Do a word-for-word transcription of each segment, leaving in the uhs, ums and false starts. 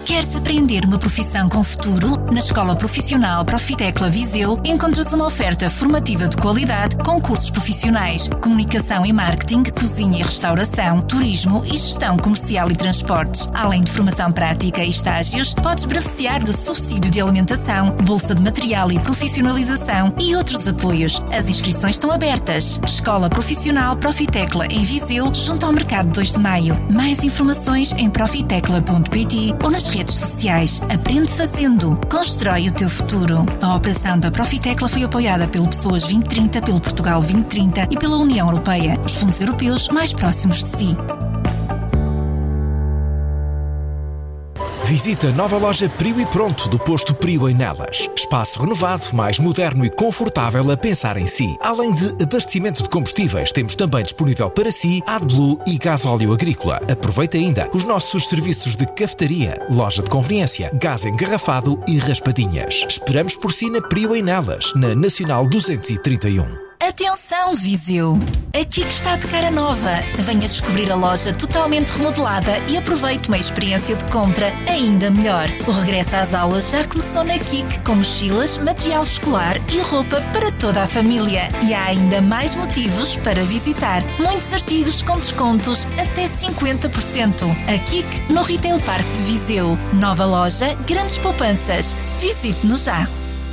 Queres aprender uma profissão com futuro? Na Escola Profissional Profitecla Viseu encontras uma oferta formativa de qualidade com cursos profissionais, comunicação e marketing, cozinha e restauração, turismo e gestão comercial e transportes. Além de formação prática e estágios, podes beneficiar de subsídio de alimentação, bolsa de material e profissionalização e outros apoios. As inscrições estão abertas. Escola Profissional Profitecla em Viseu, junto ao Mercado dois de Maio. Mais informações em profitecla ponto pt ou nas redes sociais. Aprende fazendo. Constrói o teu futuro. A operação da Profitecla foi apoiada pelo Pessoas vinte trinta, pelo Portugal vinte trinta e pela União Europeia, os fundos europeus mais próximos de si. Visita a nova loja Prio e Pronto do posto Prio em Nelas. Espaço renovado, mais moderno e confortável a pensar em si. Além de abastecimento de combustíveis, temos também disponível para si AdBlue e gasóleo agrícola. Aproveite ainda os nossos serviços de cafetaria, loja de conveniência, gás engarrafado e raspadinhas. Esperamos por si na Prio em Nelas, na Nacional duzentos e trinta e um. Atenção, Viseu! Aqui que está de cara nova. Venha descobrir a loja totalmente remodelada e aproveite uma experiência de compra ainda melhor. O regresso às aulas já começou na Kik, com mochilas, material escolar e roupa para toda a família. E há ainda mais motivos para visitar. Muitos artigos com descontos até cinquenta por cento. A Kik, no Retail Park de Viseu. Nova loja, grandes poupanças. Visite-nos já!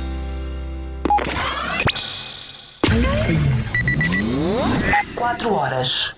Quatro horas.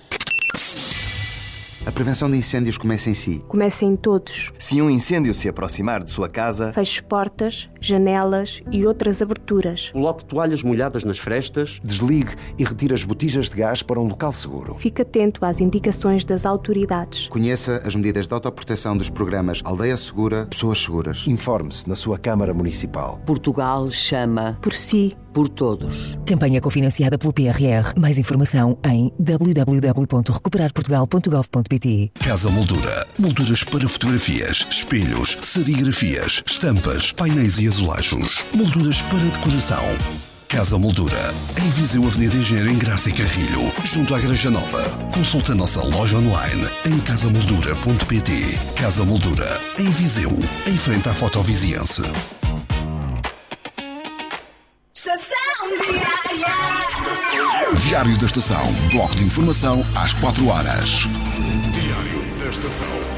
A prevenção de incêndios começa em si. Começa em todos. Se um incêndio se aproximar de sua casa, feche portas, janelas e outras aberturas. Coloque toalhas molhadas nas frestas. Desligue e retire as botijas de gás para um local seguro. Fique atento às indicações das autoridades. Conheça as medidas de autoproteção dos programas Aldeia Segura, Pessoas Seguras. Informe-se na sua Câmara Municipal. Portugal chama por si. Por todos. Campanha cofinanciada pelo P R R. Mais informação em w w w ponto recuperar portugal ponto gov ponto pt. Casa Moldura. Molduras para fotografias, espelhos, serigrafias, estampas, painéis e azulejos. Molduras para decoração. Casa Moldura. Em Viseu, Avenida Engenheiro em Graça e Carrilho, junto à Igreja Nova. Consulta a nossa loja online em casa moldura ponto pt. Casa Moldura. Em Viseu, em frente à Fotoviziense. Diário da Estação. Bloco de informação às quatro horas. Diário da Estação.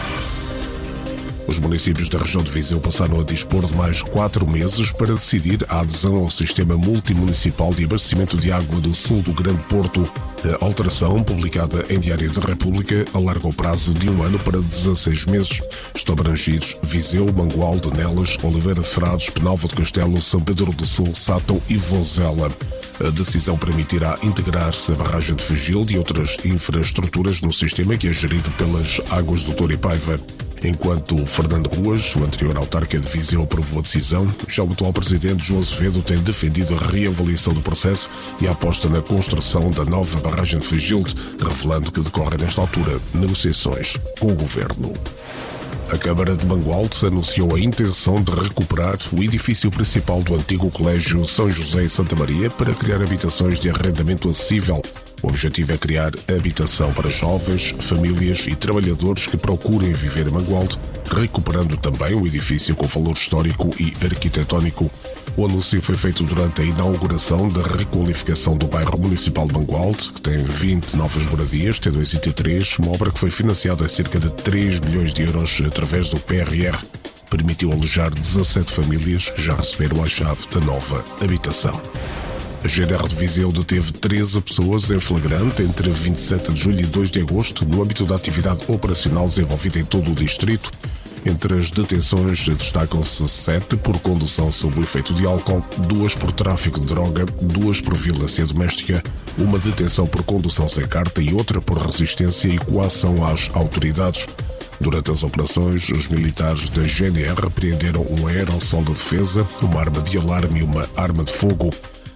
Os municípios da região de Viseu passaram a dispor de mais quatro meses para decidir a adesão ao Sistema Multimunicipal de Abastecimento de Água do Sul do Grande Porto. A alteração, publicada em Diário da República, alarga o prazo de um ano para dezasseis meses. Estão abrangidos Viseu, Mangualde, Nelas, Oliveira de Frades, Penalva de Castelo, São Pedro do Sul, Sátão e Vozela. A decisão permitirá integrar-se a barragem de Fagilde e outras infraestruturas no sistema que é gerido pelas Águas do Douro e Paiva. Enquanto Fernando Ruas, o anterior autarca de Viseu, aprovou a decisão, já o atual presidente João Azevedo tem defendido a reavaliação do processo e a aposta na construção da nova barragem de Fagilde, revelando que decorrem nesta altura negociações com o governo. A Câmara de Mangualde anunciou a intenção de recuperar o edifício principal do antigo Colégio São José e Santa Maria para criar habitações de arrendamento acessível. O objetivo é criar habitação para jovens, famílias e trabalhadores que procurem viver em Mangualde, recuperando também o edifício com valor histórico e arquitetónico. O anúncio foi feito durante a inauguração da requalificação do bairro municipal de Mangualde, que tem vinte novas moradias, T dois e T três, uma obra que foi financiada a cerca de três milhões de euros através do P R R. Permitiu alojar dezassete famílias que já receberam a chave da nova habitação. A G N R de Viseu deteve treze pessoas em flagrante entre vinte e sete de julho e dois de agosto no âmbito da atividade operacional desenvolvida em todo o distrito. Entre as detenções destacam-se sete por condução sob o efeito de álcool, duas por tráfico de droga, duas por violência doméstica, uma detenção por condução sem carta e outra por resistência e coação às autoridades. Durante as operações, os militares da G N R apreenderam um aerossol de defesa, uma arma de alarme e uma arma de fogo.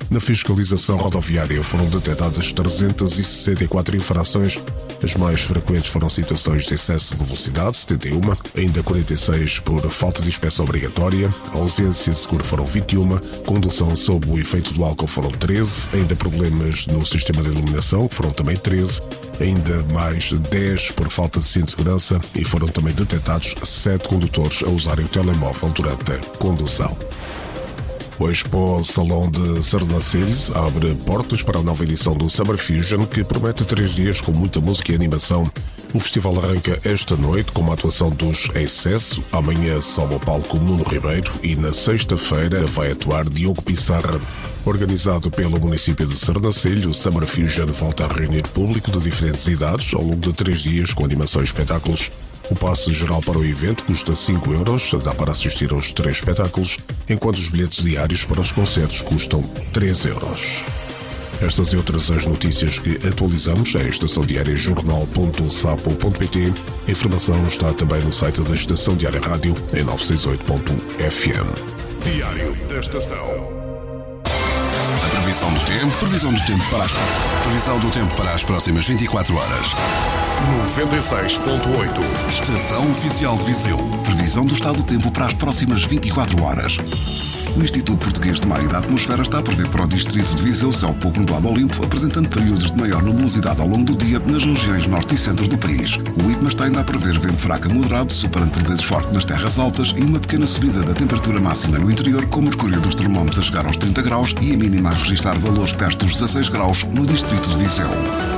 Na fiscalização rodoviária foram detectadas trezentas e sessenta e quatro infrações. As mais frequentes foram situações de excesso de velocidade, setenta e uma, ainda quarenta e seis por falta de inspeção obrigatória, ausência de seguro foram vinte e uma, condução sob o efeito do álcool foram treze, ainda problemas no sistema de iluminação, foram também treze, ainda mais dez por falta de cinto de segurança e foram também detectados sete condutores a usarem o telemóvel durante a condução. O Expo Salão de Sernancelhos abre portas para a nova edição do Summer Fusion, que promete três dias com muita música e animação. O festival arranca esta noite com uma atuação dos Excesso, amanhã sobe ao palco Nuno Ribeiro e na sexta-feira vai atuar Diogo Pissarra. Organizado pelo município de Sernancelho, o Summer Fusion volta a reunir público de diferentes idades ao longo de três dias com animação e espetáculos. O passe geral para o evento custa cinco euros, dá para assistir aos três espetáculos, enquanto os bilhetes diários para os concertos custam três euros. Estas e outras as notícias que atualizamos em estação diária jornal ponto sapo ponto pt. A informação está também no site da Estação Diária Rádio em novecentos e sessenta e oito ponto f m. Diário da Estação. A previsão do tempo, previsão do tempo para as, previsão do tempo para as próximas vinte e quatro horas. noventa e seis ponto oito. Estação Oficial de Viseu. Previsão do estado do tempo para as próximas vinte e quatro horas. O Instituto Português de Mar e da Atmosfera está a prever para o distrito de Viseu céu pouco nublado ao limpo, apresentando períodos de maior nebulosidade ao longo do dia nas regiões norte e centro do país. O IPMA está ainda a prever vento fraco a moderado, superando por vezes forte nas terras altas e uma pequena subida da temperatura máxima no interior, com o mercúrio dos termómetros a chegar aos trinta graus e a mínima a registrar valores perto dos dezasseis graus no distrito de Viseu.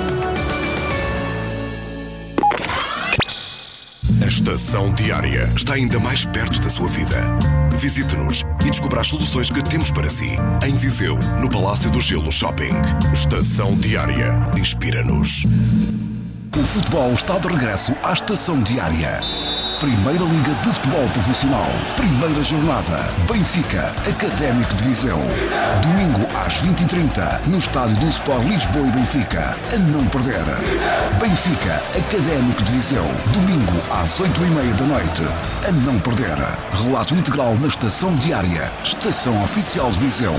A Estação Diária está ainda mais perto da sua vida. Visite-nos e descubra as soluções que temos para si. Em Viseu, no Palácio do Gelo Shopping. Estação Diária. Inspira-nos. O futebol está de regresso à Estação Diária. Primeira Liga de Futebol Profissional. Primeira jornada. Benfica, Académico de Viseu. Domingo às vinte e trinta, no estádio do Sport Lisboa e Benfica. A não perder. Benfica, Académico de Viseu. Domingo às oito e meia da noite. A não perder. Relato integral na Estação Diária. Estação Oficial de Viseu.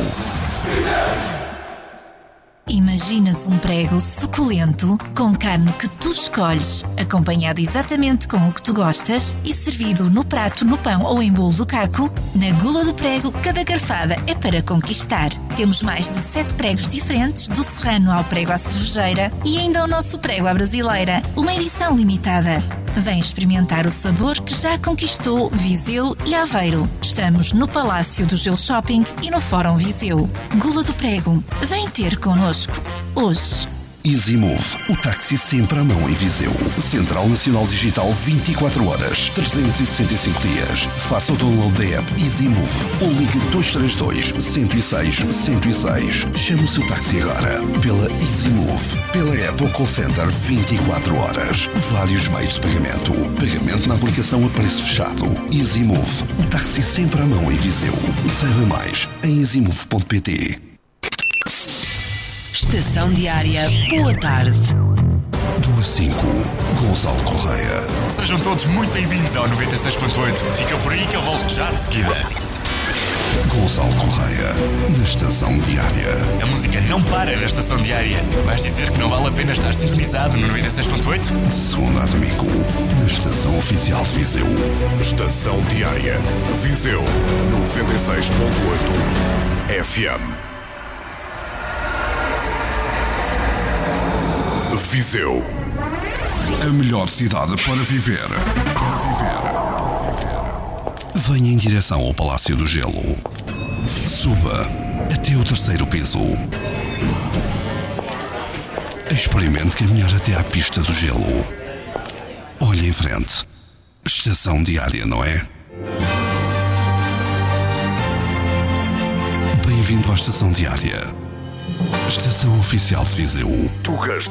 Imaginas um prego suculento, com carne que tu escolhes, acompanhado exatamente com o que tu gostas e servido no prato, no pão ou em bolo do caco? Na Gula do Prego, cada garfada é para conquistar. Temos mais de sete pregos diferentes, do serrano ao prego à cervejeira e ainda o nosso prego à brasileira, uma edição limitada. Vem experimentar o sabor que já conquistou Viseu e Aveiro. Estamos no Palácio do Gelo Shopping e no Fórum Viseu. Gula do Prego, vem ter connosco hoje. EasyMove, o táxi sempre à mão em Viseu. Central Nacional Digital vinte e quatro horas, trezentos e sessenta e cinco dias. Faça o download da app EasyMove ou ligue dois três dois, um zero seis, um zero seis. Chame o seu táxi agora. Pela EasyMove, pela app ou call center vinte e quatro horas. Vários meios de pagamento. Pagamento na aplicação a preço fechado. EasyMove, o táxi sempre à mão em Viseu. Saiba mais em easymove ponto pt. Estação Diária, boa tarde. Do cinco, Gonçalo Correia. Sejam todos muito bem-vindos ao noventa e seis ponto oito. Fica por aí que eu volto já de seguida. Gonçalo Correia, na Estação Diária. A música não para na Estação Diária. Vais dizer que não vale a pena estar sintonizado no noventa e seis ponto oito? De segunda a domingo, na Estação Oficial de Viseu. Estação Diária. Viseu, noventa e seis ponto oito F M. Viseu. A melhor cidade para viver. Para viver. Para viver. Venha em direção ao Palácio do Gelo. Suba até o terceiro piso. Experimente caminhar até à pista do gelo. Olhe em frente. Estação Diária, não é? Bem-vindo à Estação Diária. Estação Oficial de Viseu. Tugas